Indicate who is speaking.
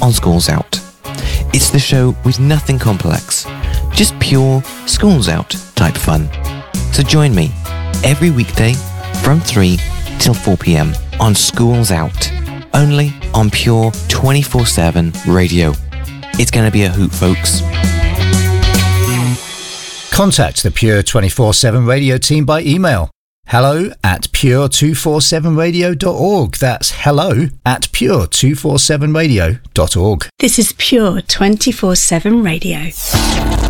Speaker 1: on Schools Out. It's the show with nothing complex, just pure Schools Out type fun. So join me every weekday from 3 till 4 p.m. on Schools Out, only on Pure 24/7 radio. It's going to be a hoot, folks.
Speaker 2: Contact the Pure 24/7 radio team by email. hello@pure247radio.org. That's hello@pure247radio.org.
Speaker 3: This is Pure 24/7 radio.